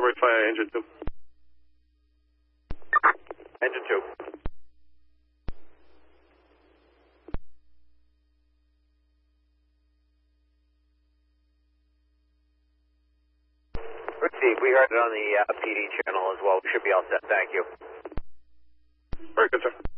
elaborate via engine 2. Engine 2. Receive. We heard it on the PD channel as well. We should be all set. Thank you. Very good, sir.